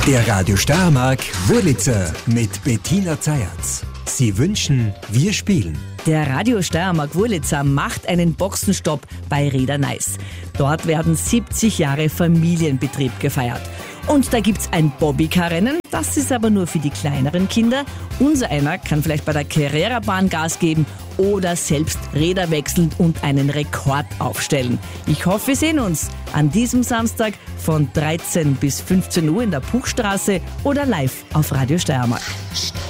Der Radio Steiermark Wurlitzer mit Bettina Zayatz. Sie wünschen, wir spielen. Der Radio Steiermark Wurlitzer macht einen Boxenstopp bei Reda Neis. Dort werden 70 Jahre Familienbetrieb gefeiert. Und da gibt's ein Bobbycar-Rennen, das ist aber nur für die kleineren Kinder. Unser einer kann vielleicht bei der Carrera-Bahn Gas geben oder selbst Räder wechseln und einen Rekord aufstellen. Ich hoffe, wir sehen uns an diesem Samstag von 13 bis 15 Uhr in der Puchstraße oder live auf Radio Steiermark.